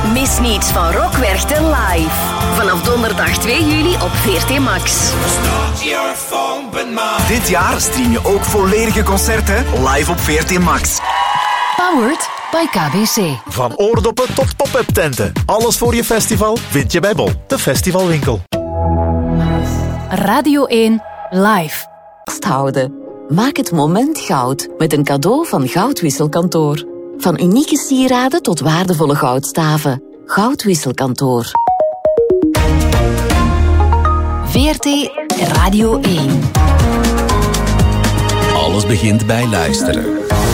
Mis niets van Rock Werchter live. Vanaf donderdag 2 juli op VRT Max. Dit jaar stream je ook volledige concerten live op VRT Max. Powered by KBC. Van oordoppen tot pop-up tenten. Alles voor je festival vind je bij Bol, de festivalwinkel. Radio 1 live. Vasthouden. Maak het moment goud met een cadeau van Goudwisselkantoor. Van unieke sieraden tot waardevolle goudstaven. Goudwisselkantoor. VRT Radio 1. Alles begint bij luisteren.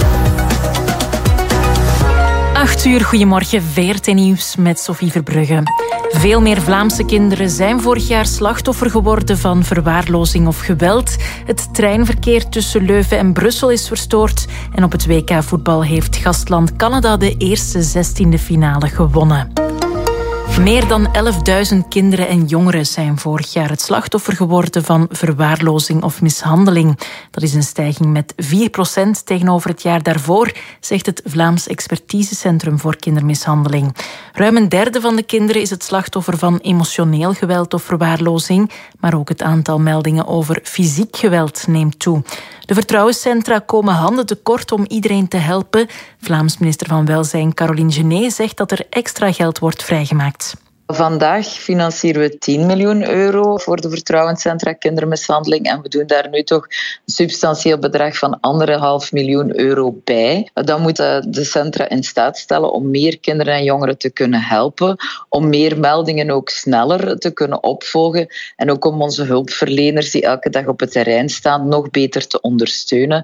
8 uur, goedemorgen, VRT Nieuws met Sophie Verbrugge. Veel meer Vlaamse kinderen zijn vorig jaar slachtoffer geworden van verwaarlozing of geweld. Het treinverkeer tussen Leuven en Brussel is verstoord. En op het WK-voetbal heeft gastland Canada de eerste 16e finale gewonnen. Meer dan 11.000 kinderen en jongeren zijn vorig jaar het slachtoffer geworden van verwaarlozing of mishandeling. Dat is een stijging met 4% tegenover het jaar daarvoor, zegt het Vlaams Expertisecentrum voor Kindermishandeling. Ruim een derde van de kinderen is het slachtoffer van emotioneel geweld of verwaarlozing, maar ook het aantal meldingen over fysiek geweld neemt toe. De vertrouwenscentra komen handen tekort om iedereen te helpen. Vlaams minister van Welzijn Caroline Genet zegt dat er extra geld wordt vrijgemaakt. Vandaag financieren we 10 miljoen euro voor de vertrouwenscentra kindermishandeling en we doen daar nu toch een substantieel bedrag van 1,5 miljoen euro bij. Dan moeten de centra in staat stellen om meer kinderen en jongeren te kunnen helpen, om meer meldingen ook sneller te kunnen opvolgen en ook om onze hulpverleners die elke dag op het terrein staan nog beter te ondersteunen.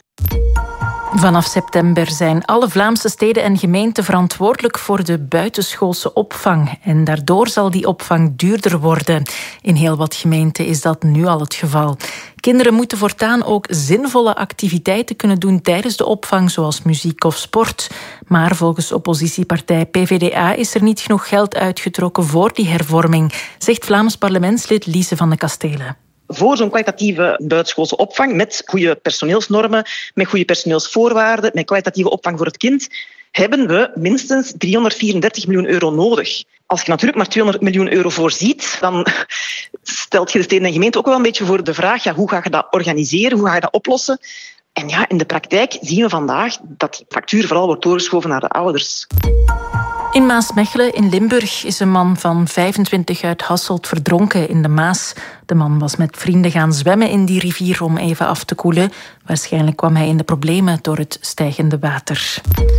Vanaf september zijn alle Vlaamse steden en gemeenten verantwoordelijk voor de buitenschoolse opvang. En daardoor zal die opvang duurder worden. In heel wat gemeenten is dat nu al het geval. Kinderen moeten voortaan ook zinvolle activiteiten kunnen doen tijdens de opvang, zoals muziek of sport. Maar volgens oppositiepartij PVDA is er niet genoeg geld uitgetrokken voor die hervorming, zegt Vlaams parlementslid Lise van de Kastelen. Voor zo'n kwalitatieve buitenschoolse opvang met goede personeelsnormen, met goede personeelsvoorwaarden, met kwalitatieve opvang voor het kind, hebben we minstens 334 miljoen euro nodig. Als je natuurlijk maar 200 miljoen euro voorziet, dan stelt je de steden en gemeenten ook wel een beetje voor de vraag, ja, hoe ga je dat organiseren, hoe ga je dat oplossen? En ja, in de praktijk zien we vandaag dat die factuur vooral wordt doorgeschoven naar de ouders. In Maasmechelen in Limburg is een man van 25 uit Hasselt verdronken in de Maas. De man was met vrienden gaan zwemmen in die rivier om even af te koelen. Waarschijnlijk kwam hij in de problemen door het stijgende water.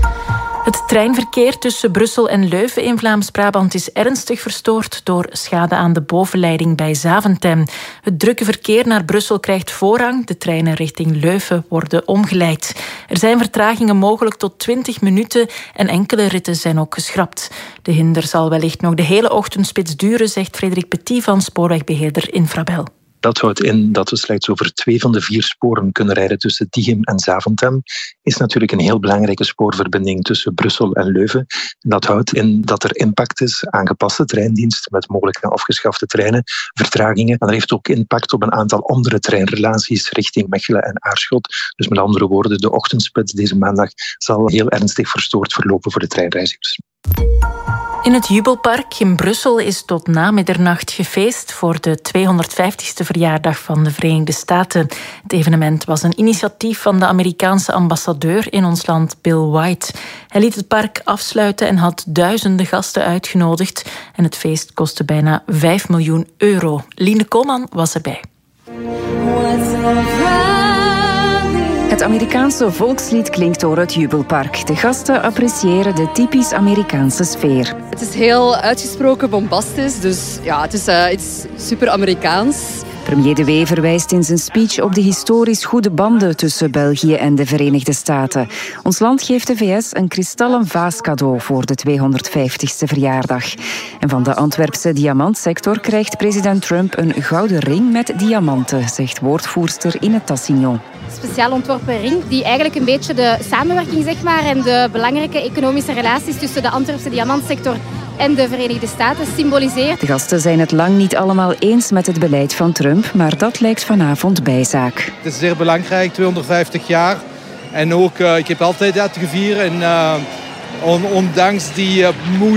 Het treinverkeer tussen Brussel en Leuven in Vlaams-Brabant is ernstig verstoord door schade aan de bovenleiding bij Zaventem. Het drukke verkeer naar Brussel krijgt voorrang. De treinen richting Leuven worden omgeleid. Er zijn vertragingen mogelijk tot 20 minuten en enkele ritten zijn ook geschrapt. De hinder zal wellicht nog de hele ochtendspits duren, zegt Frederik Petit van spoorwegbeheerder Infrabel. Dat houdt in dat we slechts over 2 van de 4 sporen kunnen rijden tussen Tichem en Zaventem. Is natuurlijk een heel belangrijke spoorverbinding tussen Brussel en Leuven. Dat houdt in dat er impact is, aangepaste treindienst met mogelijke afgeschafte treinen, vertragingen. En dat heeft ook impact op een aantal andere treinrelaties richting Mechelen en Aarschot. Dus met andere woorden, de ochtendspits deze maandag zal heel ernstig verstoord verlopen voor de treinreizigers. In het Jubelpark in Brussel is tot na middernacht gefeest voor de 250ste verjaardag van de Verenigde Staten. Het evenement was een initiatief van de Amerikaanse ambassadeur in ons land, Bill White. Hij liet het park afsluiten en had duizenden gasten uitgenodigd. En het feest kostte bijna 5 miljoen euro. Line Koolman was erbij. Het Amerikaanse volkslied klinkt door het Jubelpark. De gasten appreciëren de typisch Amerikaanse sfeer. Het is heel uitgesproken bombastisch, dus ja, het is super Amerikaans. Premier De Wee verwijst in zijn speech op de historisch goede banden tussen België en de Verenigde Staten. Ons land geeft de VS een kristallen vaas cadeau voor de 250ste verjaardag. En van de Antwerpse diamantsector krijgt president Trump een gouden ring met diamanten, zegt woordvoerster Ine Tassignon. Speciaal ontworpen ring die eigenlijk een beetje de samenwerking en de belangrijke economische relaties tussen de Antwerpse diamantsector en de Verenigde Staten symboliseert. De gasten zijn het lang niet allemaal eens met het beleid van Trump, maar dat lijkt vanavond bijzaak. Het is zeer belangrijk, 250 jaar. En ook, ik heb altijd dat gevierd en ondanks die moeilijke